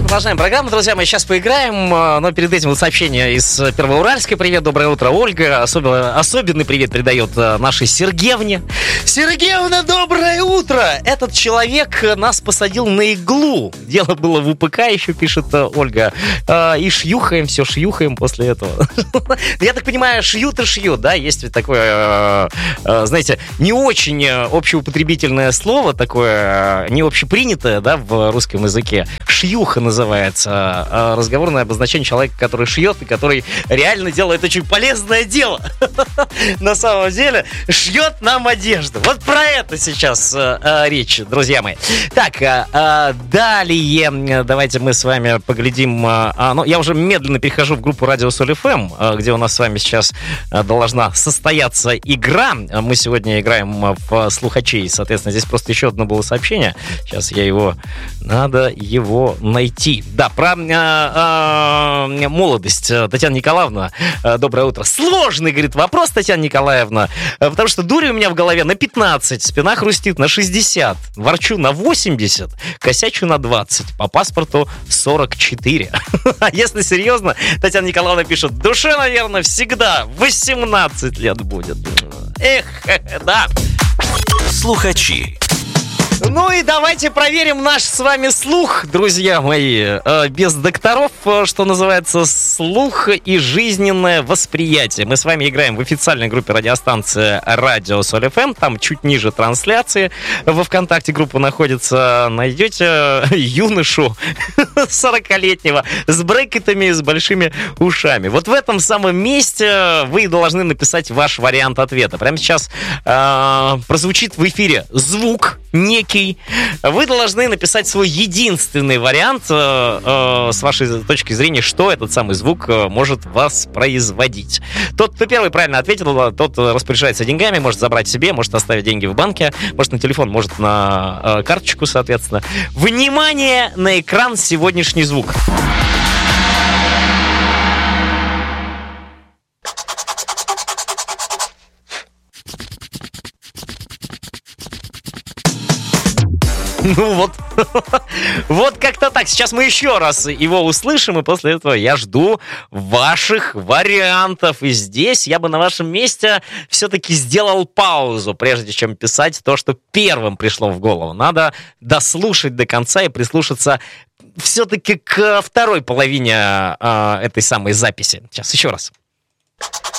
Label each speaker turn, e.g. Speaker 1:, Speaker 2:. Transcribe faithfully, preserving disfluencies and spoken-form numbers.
Speaker 1: Продолжаем программу, друзья, мы сейчас поиграем, но перед этим вот сообщение из Первоуральска. Привет, доброе утро, Ольга. Особенно, особенный привет передает нашей Сергеевне. Сергеевна, доброе утро! Этот человек нас посадил на иглу. Дело было в УПК, еще пишет Ольга. И шьюхаем, все шьюхаем после этого. Я так понимаю, шьют и шьют, да? Есть ведь такое, знаете, не очень общеупотребительное слово, такое не общепринятое, да, в русском языке. Шьюха называется. Называется разговорное обозначение человека, который шьет и который реально делает очень полезное дело. На самом деле, шьет нам одежду. Вот про это сейчас а, речь, друзья мои. Так, а, далее давайте мы с вами поглядим. А, ну, я уже медленно перехожу в группу Радио Соль эф эм, где у нас с вами сейчас должна состояться игра. Мы сегодня играем в слухачей. Соответственно, здесь просто еще одно было сообщение. Сейчас я его... Надо его найти. Да, про э, э, молодость. Татьяна Николаевна, э, доброе утро. Сложный, говорит, вопрос, Татьяна Николаевна, э, потому что дури у меня в голове на пятнадцать, спина хрустит на шестьдесят, ворчу на восемьдесят, косячу на двадцать, по паспорту сорок четыре. А если серьезно, Татьяна Николаевна пишет, душе, наверное, всегда восемнадцать лет будет. Эх, да.
Speaker 2: Слухачи.
Speaker 1: Ну и давайте проверим наш с вами слух, друзья мои. Без докторов, что называется, слух и жизненное восприятие. Мы с вами играем в официальной группе радиостанции Радио Соль эф эм. Там чуть ниже трансляции. Во ВКонтакте группа находится. Найдете юношу сорокалетнего с брекетами и с большими ушами. Вот в этом самом месте вы должны написать ваш вариант ответа. Прямо сейчас э, прозвучит в эфире звук некий. Вы должны написать свой единственный вариант э, э, с вашей точки зрения, что этот самый звук э, может воспроизводить. Тот, кто первый правильно ответил, тот распоряжается деньгами, может забрать себе, может оставить деньги в банке, может на телефон, может на э, карточку, соответственно. Внимание на экран, сегодняшний звук. Ну вот, вот как-то так. Сейчас мы еще раз его услышим, и после этого я жду ваших вариантов. И здесь я бы на вашем месте все-таки сделал паузу, прежде чем писать то, что первым пришло в голову. Надо дослушать до конца и прислушаться все-таки к второй половине э, этой самой записи. Сейчас еще раз.